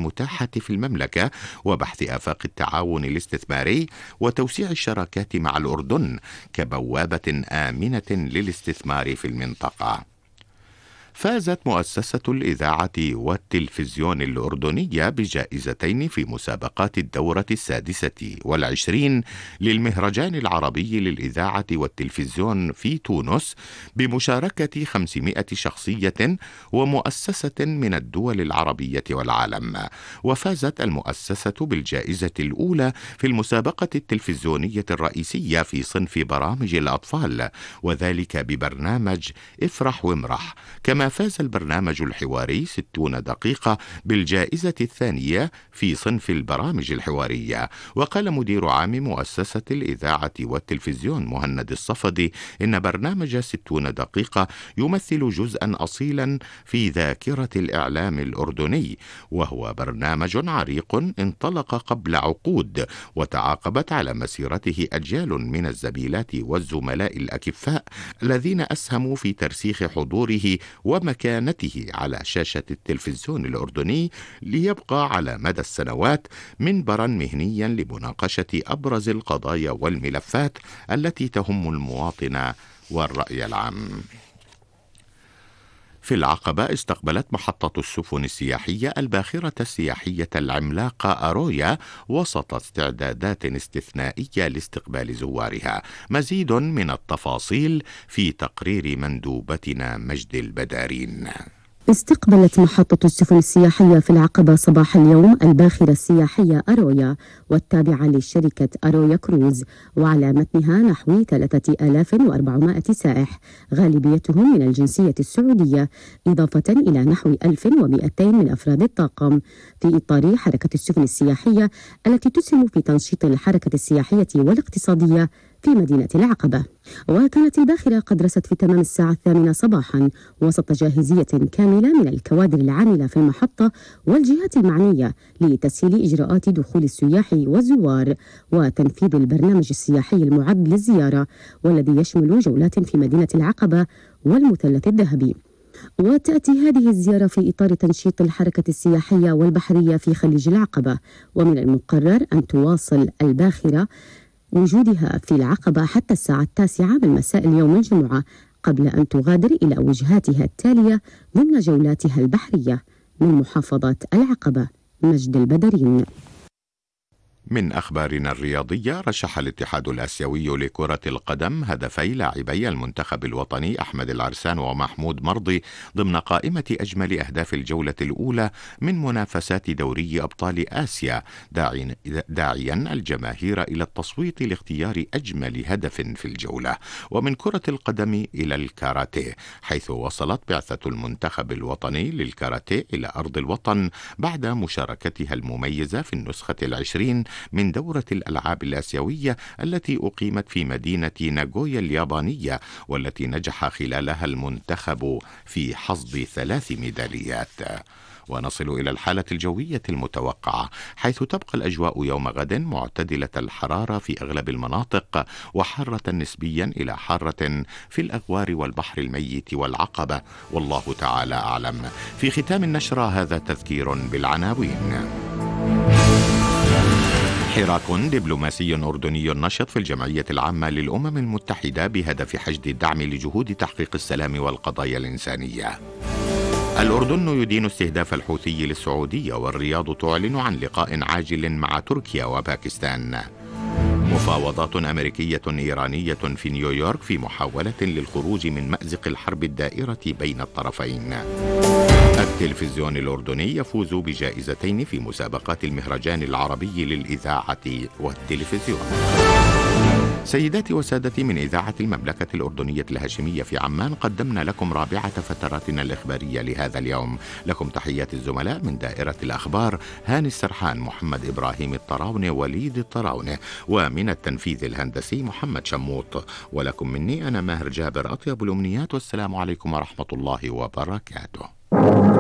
المتاحة في المملكة وبحث آفاق التعاون الاستثماري وتوسيع الشراكات مع الأردن كبوابة آمنة للاستثمار في المنطقة. فازت مؤسسة الإذاعة والتلفزيون الأردنية بجائزتين في مسابقات الدورة 26 للمهرجان العربي للإذاعة والتلفزيون في تونس بمشاركة 500 شخصية ومؤسسة من الدول العربية والعالم. وفازت المؤسسة بالجائزة الأولى في المسابقة التلفزيونية الرئيسية في صنف برامج الأطفال، وذلك ببرنامج افرح وامرح. كما فاز البرنامج الحواري 60 دقيقة بالجائزة الثانية في صنف البرامج الحوارية. وقال مدير عام مؤسسة الإذاعة والتلفزيون مهند الصفدي إن برنامج 60 دقيقة يمثل جزءا أصيلا في ذاكرة الإعلام الأردني، وهو برنامج عريق انطلق قبل عقود وتعاقبت على مسيرته أجيال من الزميلات والزملاء الأكفاء الذين أسهموا في ترسيخ حضوره ومكانته على شاشة التلفزيون الأردني ليبقى على مدى السنوات منبرا مهنيا لمناقشة أبرز القضايا والملفات التي تهم المواطن والرأي العام. في العقبة استقبلت محطة السفن السياحية الباخرة السياحية العملاقة أرويا وسط استعدادات استثنائية لاستقبال زوارها. مزيد من التفاصيل في تقرير مندوبتنا مجد البدارين. استقبلت محطة السفن السياحية في العقبة صباح اليوم الباخرة السياحية أرويا والتابعة لشركة أرويا كروز، وعلى متنها نحو 3400 سائح غالبيتهم من الجنسية السعودية، إضافة إلى نحو 1200 من أفراد الطاقم، في إطار حركة السفن السياحية التي تسهم في تنشيط الحركة السياحية والاقتصادية في مدينة العقبة. وكانت الباخرة قد رست في تمام الساعة 8 صباحا وسط جاهزية كاملة من الكوادر العاملة في المحطة والجهات المعنية لتسهيل إجراءات دخول السياح والزوار وتنفيذ البرنامج السياحي المعد للزيارة، والذي يشمل جولات في مدينة العقبة والمثلث الذهبي. وتأتي هذه الزيارة في إطار تنشيط الحركة السياحية والبحرية في خليج العقبة، ومن المقرر أن تواصل الباخرة وجودها في العقبة حتى الساعة 9 من مساء اليوم الجمعة، قبل أن تغادر إلى وجهاتها التالية ضمن جولاتها البحرية. من محافظة العقبة، مجد البدرين. من أخبارنا الرياضية، رشح الاتحاد الآسيوي لكرة القدم هدفي لاعبي المنتخب الوطني أحمد العرسان ومحمود مرضي ضمن قائمة أجمل أهداف الجولة الأولى من منافسات دوري أبطال آسيا، داعيا الجماهير إلى التصويت لاختيار أجمل هدف في الجولة. ومن كرة القدم إلى الكاراتيه، حيث وصلت بعثة المنتخب الوطني للكاراتيه إلى أرض الوطن بعد مشاركتها المميزة في النسخة 20 من دورة الألعاب الآسيوية التي أقيمت في مدينة ناغويا اليابانية، والتي نجح خلالها المنتخب في حصد 3 ميداليات. ونصل إلى الحالة الجوية المتوقعة، حيث تبقى الأجواء يوم غد معتدلة الحرارة في أغلب المناطق، وحارة نسبيا إلى حارة في الأغوار والبحر الميت والعقبة، والله تعالى أعلم. في ختام النشرة هذا تذكير بالعناوين. حراك دبلوماسي أردني نشط في الجمعية العامة للأمم المتحدة بهدف حشد الدعم لجهود تحقيق السلام والقضايا الإنسانية. الأردن يدين استهداف الحوثي للسعودية، والرياض تعلن عن لقاء عاجل مع تركيا وباكستان. مفاوضات أمريكية إيرانية في نيويورك في محاولة للخروج من مأزق الحرب الدائرة بين الطرفين. التلفزيون الأردني يفوز بجائزتين في مسابقات المهرجان العربي للإذاعة والتلفزيون. سيداتي وسادتي، من إذاعة المملكة الأردنية الهاشمية في عمان قدمنا لكم رابعة فتراتنا الإخبارية لهذا اليوم. لكم تحيات الزملاء من دائرة الأخبار هاني السرحان، محمد إبراهيم الطراونة، وليد الطراونة، ومن التنفيذ الهندسي محمد شموط. ولكم مني أنا ماهر جابر أطيب الأمنيات، والسلام عليكم ورحمة الله وبركاته.